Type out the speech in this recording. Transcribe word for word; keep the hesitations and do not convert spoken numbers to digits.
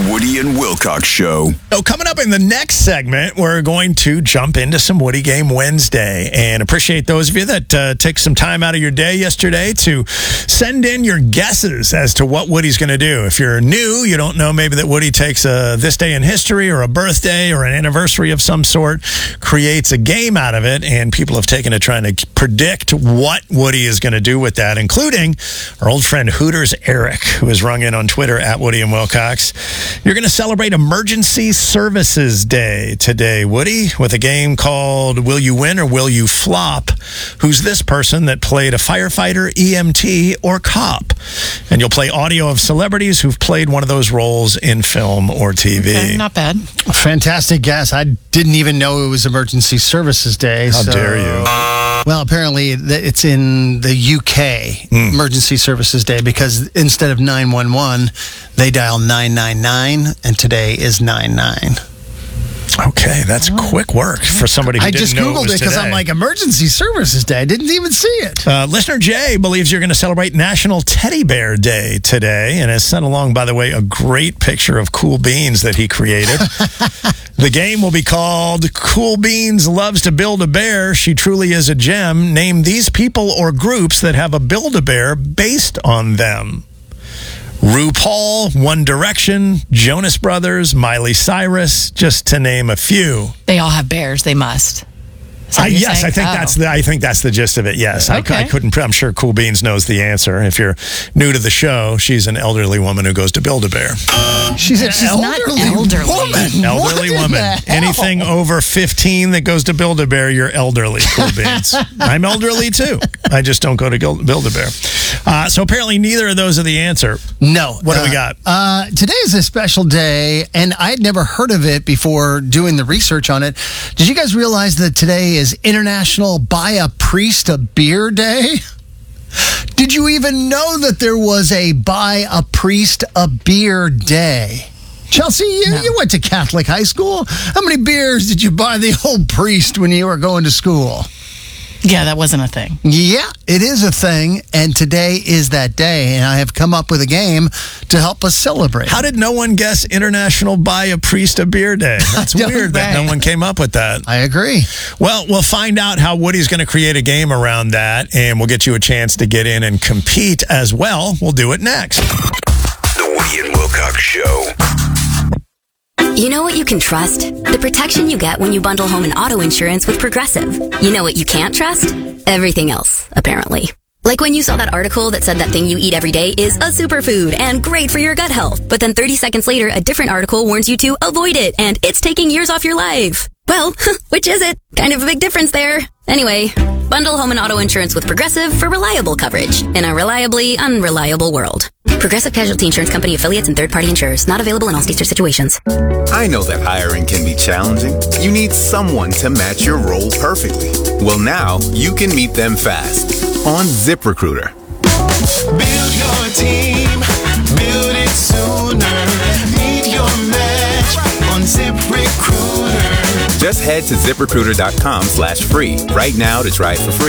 The Woody and Wilcox Show. So coming up in the next segment, we're going to jump into some Woody Game Wednesday, and appreciate those of you that uh, take some time out of your day yesterday to send in your guesses as to what Woody's going to do. If you're new, you don't know maybe that Woody takes a this day in history or a birthday or an anniversary of some sort, creates a game out of it, and people have taken to trying to predict what Woody is going to do with that, including our old friend Hooters Eric, who has rung in on Twitter at Woody and Wilcox. You're going to celebrate Emergency Services Day today, Woody, with a game called Will You Win or Will You Flop? Who's this person that played a firefighter, E M T, or cop? And you'll play audio of celebrities who've played one of those roles in film or T V. Okay, not bad. Fantastic guess. I didn't even know it was Emergency Services Day. How so. dare you? Well, apparently it's in the U K, mm. Emergency Services Day, because instead of nine one one, they dial nine nine nine, and today is nine nine. Okay, that's oh. quick work for somebody who I didn't just know Googled it it because I'm like, Emergency Services Day. I didn't even see it. Uh, listener Jay believes you're going to celebrate National Teddy Bear Day today, and has sent along, by the way, a great picture of Cool Beans that he created. The game will be called Cool Beans Loves to Build a Bear. She truly is a gem. Name these people or groups that have a Build-A-Bear based on them. RuPaul, One Direction, Jonas Brothers, Miley Cyrus, just to name a few. They all have bears. They must. Uh, yes, saying? I think oh. that's the. I think that's the gist of it. Yes, okay. I, I couldn't. I'm sure Cool Beans knows the answer. If you're new to the show, she's an elderly woman who goes to Build-A-Bear. She's an she's elderly, not elderly woman. Elderly what woman. Anything over fifteen that goes to Build-A-Bear, you're elderly. Cool Beans. I'm elderly too. I just don't go to Build-A-Bear. Uh, so apparently, neither of those are the answer. No. What uh, do we got? Uh, today is a special day, and I had never heard of it before doing the research on it. Did you guys realize that today is International Buy a Priest a Beer Day? Did you even know that there was a Buy a Priest a Beer Day? Chelsea, you, no. you went to Catholic high school. How many beers did you buy the old priest when you were going to school? Yeah, that wasn't a thing. Yeah, it is a thing, and today is that day, and I have come up with a game to help us celebrate. How did no one guess International Buy a Priest a Beer Day? That's weird that no one came up with that. I agree. Well, we'll find out how Woody's going to create a game around that, and we'll get you a chance to get in and compete as well. We'll do it next. The Woody and Wilcox Show. You know what you can trust? The protection you get when you bundle home and auto insurance with Progressive. You know what you can't trust? Everything else, apparently. Like when you saw that article that said that thing you eat every day is a superfood and great for your gut health. But then thirty seconds later, a different article warns you to avoid it and it's taking years off your life. Well, which is it? Kind of a big difference there. Anyway, bundle home and auto insurance with Progressive for reliable coverage in a reliably unreliable world. Progressive Casualty Insurance Company affiliates and third-party insurers. Not available in all states or situations. I know that hiring can be challenging. You need someone to match your role perfectly. Well, now you can meet them fast on ZipRecruiter. Build your team. Build it sooner. Meet your match on ZipRecruiter. Just head to ZipRecruiter.com slash free right now to try it for free.